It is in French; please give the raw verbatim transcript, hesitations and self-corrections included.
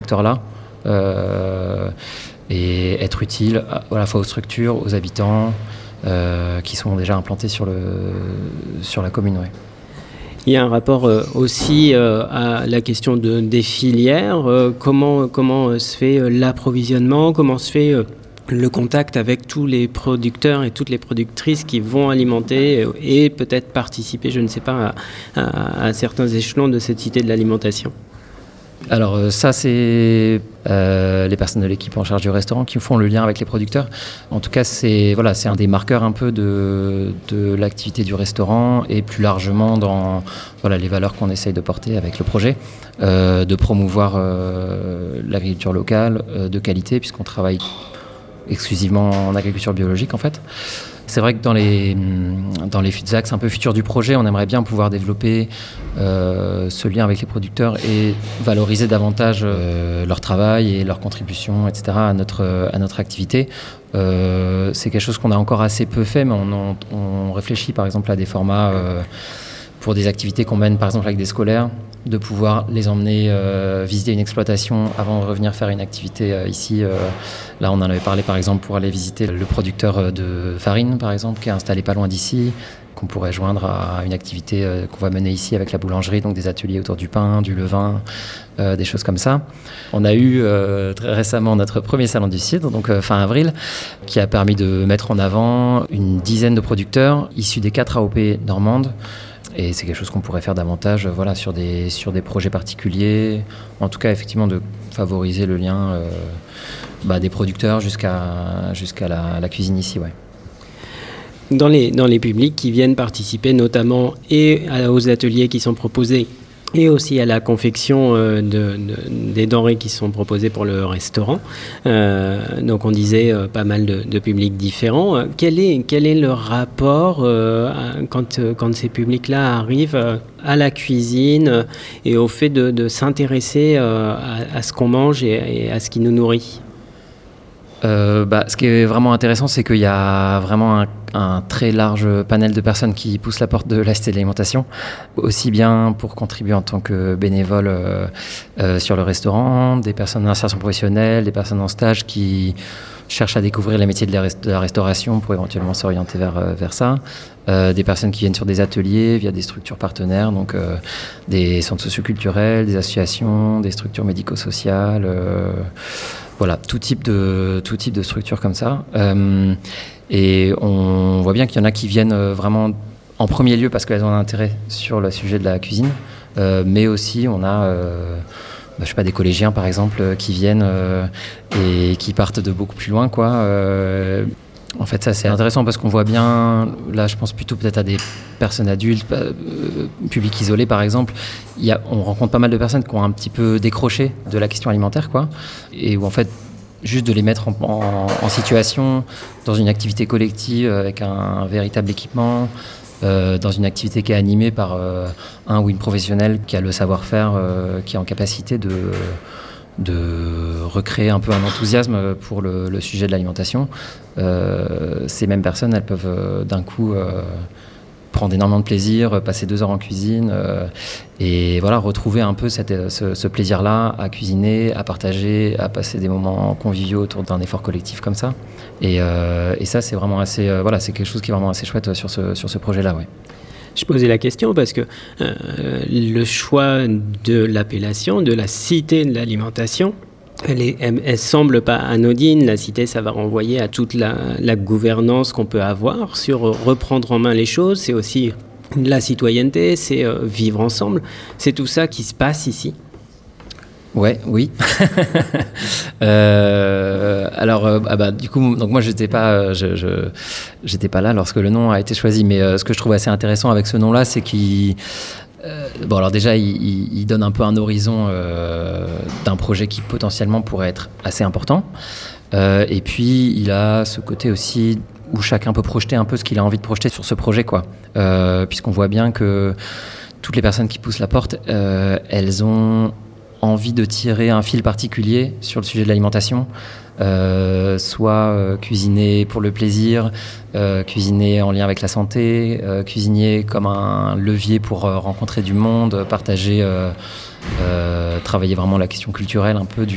acteurs-là euh, et être utile à, à la fois aux structures, aux habitants euh, qui sont déjà implantés sur, le, sur la commune. Ouais. Il y a un rapport euh, aussi euh, à la question de, des filières. Euh, comment, comment se fait euh, l'approvisionnement? Comment se fait euh, le contact avec tous les producteurs et toutes les productrices qui vont alimenter euh, et peut-être participer, je ne sais pas, à, à, à certains échelons de cette cité de l'alimentation? Alors ça, c'est euh, les personnes de l'équipe en charge du restaurant qui font le lien avec les producteurs. En tout cas, c'est, voilà, c'est un des marqueurs un peu de, de l'activité du restaurant et plus largement dans voilà, les valeurs qu'on essaye de porter avec le projet, euh, de promouvoir euh, l'agriculture locale euh, de qualité puisqu'on travaille exclusivement en agriculture biologique en fait. C'est vrai que dans les, dans les axes un peu futurs du projet, on aimerait bien pouvoir développer euh, ce lien avec les producteurs et valoriser davantage euh, leur travail et leur contribution, et cetera à notre, à notre activité. Euh, c'est quelque chose qu'on a encore assez peu fait, mais on, on, on réfléchit par exemple à des formats euh, pour des activités qu'on mène par exemple avec des scolaires, de pouvoir les emmener euh, visiter une exploitation avant de revenir faire une activité euh, ici. Euh, là, on en avait parlé par exemple pour aller visiter le producteur de farine, par exemple, qui est installé pas loin d'ici, qu'on pourrait joindre à une activité euh, qu'on va mener ici avec la boulangerie, donc des ateliers autour du pain, du levain, euh, des choses comme ça. On a eu euh, très récemment notre premier salon du cidre, donc euh, fin avril, qui a permis de mettre en avant une dizaine de producteurs issus des quatre A O P normandes. Et c'est quelque chose qu'on pourrait faire davantage voilà, sur, des, sur des projets particuliers. En tout cas, effectivement, de favoriser le lien euh, bah, des producteurs jusqu'à, jusqu'à la, la cuisine ici. Ouais. Dans les, dans les publics qui viennent participer notamment et aux ateliers qui sont proposés et aussi à la confection euh, de, de, des denrées qui sont proposées pour le restaurant. Euh, donc on disait euh, pas mal de, de publics différents. Euh, quel est, quel est le rapport euh, à, quand, euh, quand ces publics-là arrivent euh, à la cuisine euh, et au fait de, de s'intéresser euh, à, à ce qu'on mange et, et à ce qui nous nourrit? Euh, bah, ce qui est vraiment intéressant, c'est qu'il y a vraiment un, un très large panel de personnes qui poussent la porte de la cité de l'alimentation, aussi bien pour contribuer en tant que bénévole euh, euh, sur le restaurant, des personnes d'insertion professionnelle, des personnes en stage qui cherchent à découvrir les métiers de la, rest- de la restauration pour éventuellement s'orienter vers, euh, vers ça, euh, des personnes qui viennent sur des ateliers via des structures partenaires, donc euh, des centres socioculturels, des associations, des structures médico-sociales, euh, voilà, tout type de, tout type de structure comme ça. Euh, et on voit bien qu'il y en a qui viennent vraiment en premier lieu parce qu'elles ont un intérêt sur le sujet de la cuisine, euh, mais aussi on a euh, bah, je sais pas, des collégiens par exemple qui viennent euh, et qui partent de beaucoup plus loin, quoi. Euh, En fait, ça, c'est intéressant parce qu'on voit bien, là, je pense plutôt peut-être à des personnes adultes, euh, publics isolés, par exemple. Il y a, on rencontre pas mal de personnes qui ont un petit peu décroché de la question alimentaire, quoi. Et où, en fait, juste de les mettre en, en, en situation, dans une activité collective, avec un, un véritable équipement, euh, dans une activité qui est animée par euh, un ou une professionnelle qui a le savoir-faire, euh, qui est en capacité de... de recréer un peu un enthousiasme pour le, le sujet de l'alimentation. Euh, ces mêmes personnes, elles peuvent euh, d'un coup euh, prendre énormément de plaisir, passer deux heures en cuisine euh, et voilà, retrouver un peu cette, ce, ce plaisir-là à cuisiner, à partager, à passer des moments conviviaux autour d'un effort collectif comme ça. Et, euh, et ça, c'est vraiment assez, euh, voilà, c'est quelque chose qui est vraiment assez chouette sur ce, sur ce projet-là, ouais. Je posais la question parce que euh, le choix de l'appellation, de la cité de l'alimentation, elle, est, elle, elle semble pas anodine. La cité, ça va renvoyer à toute la, la gouvernance qu'on peut avoir sur reprendre en main les choses. C'est aussi la citoyenneté, c'est euh, vivre ensemble. C'est tout ça qui se passe ici. Ouais, oui. euh, alors, euh, ah bah, du coup, donc moi, j'étais pas, je, je, j'étais pas là lorsque le nom a été choisi. Mais euh, ce que je trouve assez intéressant avec ce nom-là, c'est qu'il, euh, bon, alors déjà, il, il, il donne un peu un horizon euh, d'un projet qui potentiellement pourrait être assez important. Euh, et puis, il a ce côté aussi où chacun peut projeter un peu ce qu'il a envie de projeter sur ce projet, quoi. Euh, puisqu'on voit bien que toutes les personnes qui poussent la porte, euh, elles ont envie de tirer un fil particulier sur le sujet de l'alimentation, euh, soit euh, cuisiner pour le plaisir, euh, cuisiner en lien avec la santé, euh, cuisiner comme un levier pour euh, rencontrer du monde, partager, euh, euh, travailler vraiment la question culturelle un peu du,